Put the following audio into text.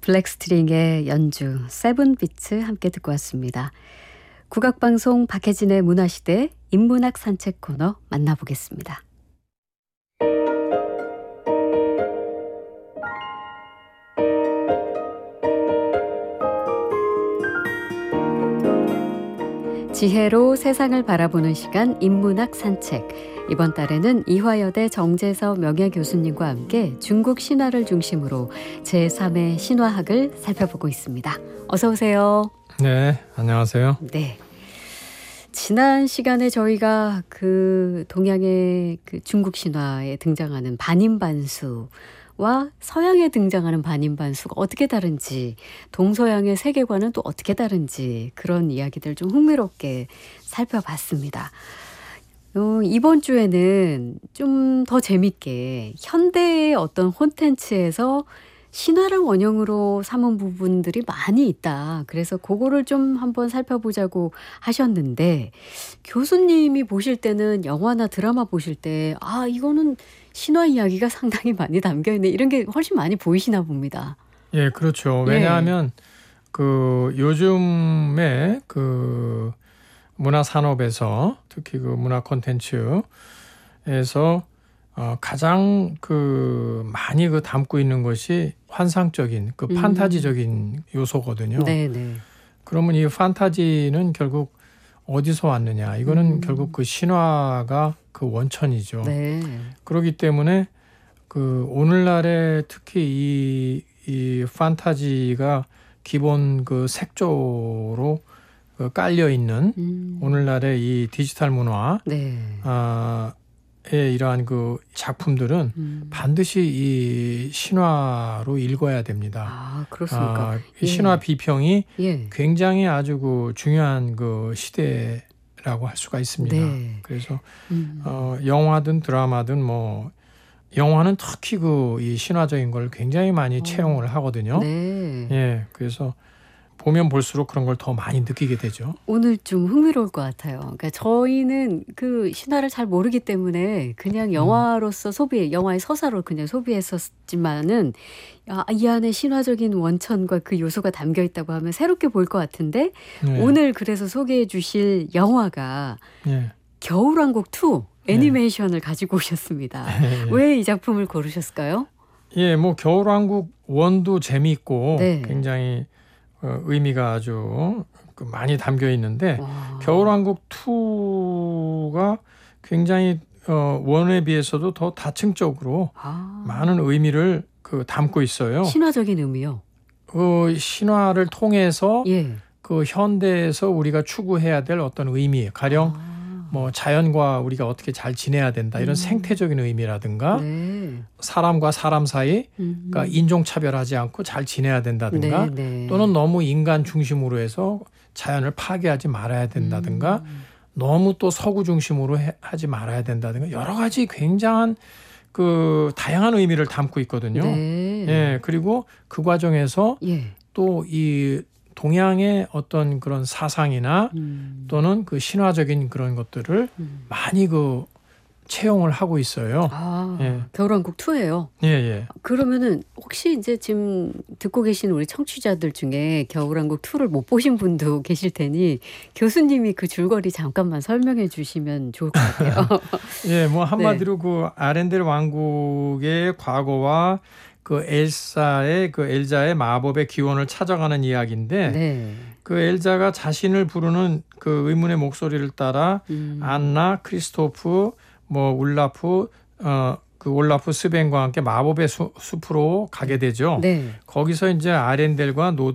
블랙스트링의 연주 세븐비츠 함께 듣고 왔습니다. 국악방송 박혜진의 문화시대 인문학 산책 코너 만나보겠습니다. 지혜로 세상을 바라보는 시간 인문학 산책. 이번 달에는 이화여대 정재서 명예교수님과 함께 중국 신화를 중심으로 제3의 신화학을 살펴보고 있습니다. 어서 오세요. 네, 안녕하세요. 네. 지난 시간에 저희가 그 동양의 그 중국 신화에 등장하는 반인반수와 서양에 등장하는 반인반수가 어떻게 다른지, 동서양의 세계관은 또 어떻게 다른지 그런 이야기들 좀 흥미롭게 살펴봤습니다. 이번 주에는 좀 더 재밌게 현대의 어떤 콘텐츠에서 신화를 원형으로 삼은 부분들이 많이 있다. 그래서 그거를 좀 한번 살펴보자고 하셨는데, 교수님이 보실 때는 영화나 드라마 보실 때 이거는 신화 이야기가 상당히 많이 담겨있네, 이런 게 훨씬 많이 보이시나 봅니다. 예, 그렇죠. 왜냐하면 그 요즘에 그 문화 산업에서 특히 그 문화 콘텐츠에서 가장 그 많이 그 담고 있는 것이 환상적인 그 판타지적인 요소거든요. 네네. 그러면 이 판타지는 결국 어디서 왔느냐? 이거는 결국 그 신화가 그 원천이죠. 네. 그렇기 때문에 그 오늘날에 특히 이 판타지가 기본 그 색조로 깔려 있는 오늘날의 이 디지털 문화, 네. 의 이러한 그 작품들은 반드시 이 신화로 읽어야 됩니다. 그렇습니까? 이 신화 비평이 예. 굉장히 아주 그 중요한 그 시대라고 할 수가 있습니다. 네. 그래서 영화든 드라마든 뭐 영화는 특히 그 이 신화적인 걸 굉장히 많이 채용을 하거든요. 네. 예, 그래서 보면 볼수록 그런 걸 더 많이 느끼게 되죠. 오늘 좀 흥미로울 것 같아요. 그러니까 저희는 그 신화를 잘 모르기 때문에 그냥 영화로서 영화의 서사로 그냥 소비했었지만은 이 안에 신화적인 원천과 그 요소가 담겨 있다고 하면 새롭게 보일 것 같은데, 네. 오늘 그래서 소개해 주실 영화가 겨울왕국 2 애니메이션을 가지고 오셨습니다. 왜 이 작품을 고르셨을까요? 예, 뭐 겨울왕국 1도 재미있고 네. 굉장히 의미가 아주 많이 담겨 있는데, 겨울왕국 2가 굉장히 1에 비해서도 더 다층적으로 많은 의미를 담고 있어요. 신화적인 의미요? 신화를 통해서 예. 그 현대에서 우리가 추구해야 될 어떤 의미, 가령 뭐 자연과 우리가 어떻게 잘 지내야 된다, 이런 생태적인 의미라든가, 네. 사람과 사람 사이 그러니까 인종차별하지 않고 잘 지내야 된다든가, 네. 또는 너무 인간 중심으로 해서 자연을 파괴하지 말아야 된다든가, 너무 또 서구 중심으로 하지 말아야 된다든가, 여러 가지 굉장한 그 다양한 의미를 담고 있거든요. 네. 예, 그리고 그 과정에서 또 이 동양의 어떤 그런 사상이나 또는 그 신화적인 그런 것들을 많이 그 채용을 하고 있어요. 겨울왕국 2예요. 예. 그러면은 혹시 이제 지금 듣고 계신 우리 청취자들 중에 겨울왕국 2를 못 보신 분도 계실 테니 교수님이 그 줄거리 잠깐만 설명해 주시면 좋을 것 같아요. 예, 뭐 한마디로 그 아렌델 왕국의 과거와 그 엘자의 마법의 기원을 찾아가는 이야기인데, 그 엘자가 자신을 부르는 그 의문의 목소리를 따라 안나, 크리스토프, 뭐 울라프, 그 올라프 스벤과 함께 마법의 숲으로 가게 되죠. 거기서 이제 아렌델과